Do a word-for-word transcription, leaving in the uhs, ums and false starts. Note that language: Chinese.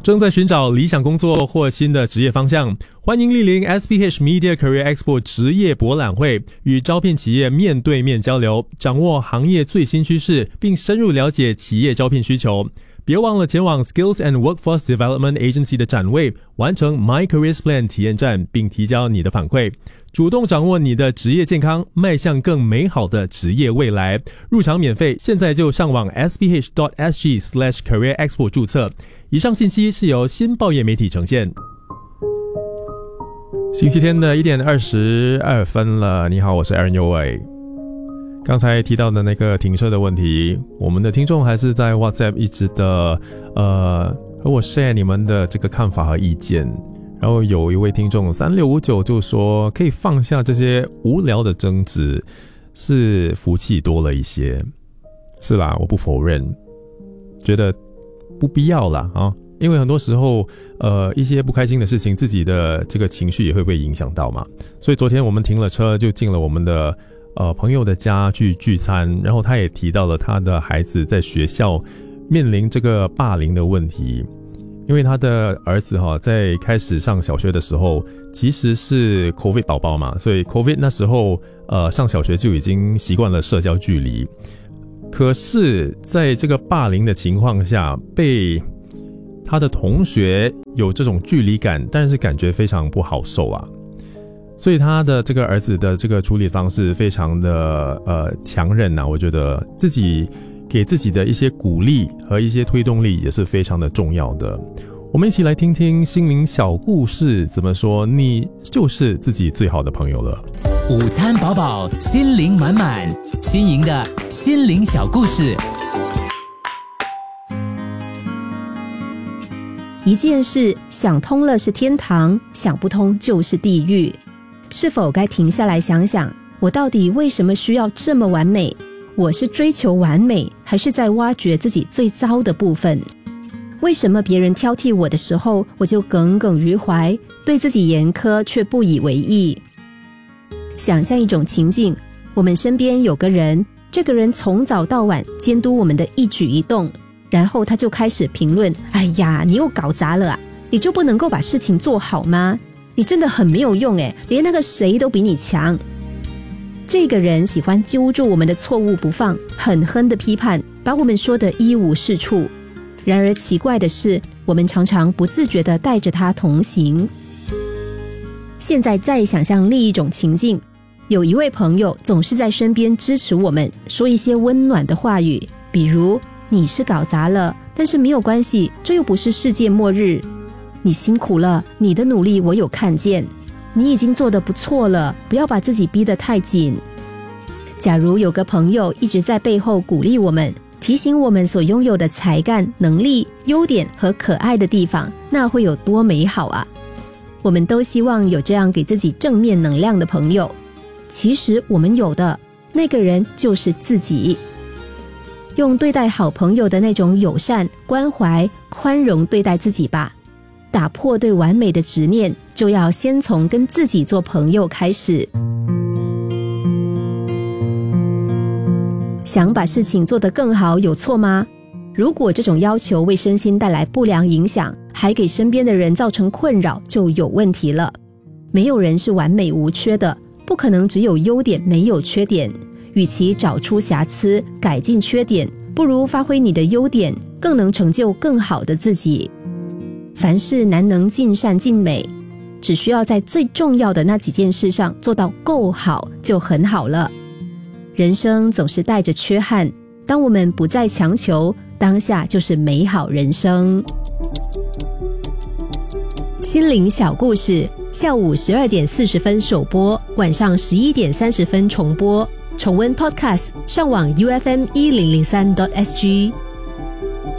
正在寻找理想工作或新的职业方向，欢迎莅临 S P H Media Career Expo 职业博览会，与招聘企业面对面交流，掌握行业最新趋势，并深入了解企业招聘需求。别忘了前往 Skills and Workforce Development Agency 的展位，完成 My Careers Plan 体验站，并提交你的反馈，主动掌握你的职业健康，迈向更美好的职业未来。入场免费，现在就上网 s p h dot s g slash career expo 注册。以上信息是由新报业媒体呈现。星期天的一点二十二分了，你好，我是 Aaron 尤伟。刚才提到的那个停车的问题，我们的听众还是在 WhatsApp 一直的呃和我 share 你们的这个看法和意见。然后有一位听众三六五九就说，可以放下这些无聊的争执，是福气多了一些。是啦，我不否认，觉得不必要啦啊，因为很多时候呃一些不开心的事情，自己的这个情绪也会被影响到嘛。所以昨天我们停了车，就进了我们的呃朋友的家去聚餐，然后他也提到了他的孩子在学校面临这个霸凌的问题。因为他的儿子哈在开始上小学的时候其实是 COVID 宝宝嘛，所以 COVID 那时候呃上小学就已经习惯了社交距离。可是在这个霸凌的情况下，被他的同学有这种距离感，但是感觉非常不好受啊。所以他的这个儿子的这个处理方式非常的呃强韧啊，我觉得自己给自己的一些鼓励和一些推动力也是非常的重要的。我们一起来听听心灵小故事怎么说，你就是自己最好的朋友了。 午餐饱饱，心灵满满，新颖的心灵小故事。 一件事想通了是天堂，想不通就是地狱。是否该停下来想想，我到底为什么需要这么完美？我是追求完美，还是在挖掘自己最糟的部分？为什么别人挑剔我的时候，我就耿耿于怀，对自己严苛却不以为意？想象一种情境，我们身边有个人，这个人从早到晚监督我们的一举一动，然后他就开始评论，哎呀，你又搞砸了啊，你就不能够把事情做好吗？你真的很没有用耶，连那个谁都比你强。这个人喜欢揪住我们的错误不放，狠狠的批判，把我们说得一无是处。然而奇怪的是，我们常常不自觉地带着他同行。现在再想象另一种情境，有一位朋友总是在身边支持我们，说一些温暖的话语，比如你是搞砸了，但是没有关系，这又不是世界末日。你辛苦了，你的努力我有看见，你已经做得不错了，不要把自己逼得太紧。假如有个朋友一直在背后鼓励我们，提醒我们所拥有的才干、能力、优点和可爱的地方，那会有多美好啊！我们都希望有这样给自己正面能量的朋友。其实我们有的那个人就是自己。用对待好朋友的那种友善、关怀、宽容对待自己吧。打破对完美的执念，就要先从跟自己做朋友开始。想把事情做得更好，有错吗？如果这种要求为身心带来不良影响，还给身边的人造成困扰，就有问题了。没有人是完美无缺的，不可能只有优点没有缺点。与其找出瑕疵，改进缺点，不如发挥你的优点，更能成就更好的自己。凡事难能尽善尽美，只需要在最重要的那几件事上做到够好，就很好了。人生总是带着缺憾，当我们不再强求，当下就是美好人生。心灵小故事，下午十二点四十分首播，晚上十一点三十分重播。重温 Podcast， 上网 U F M 一零零三 点 S G。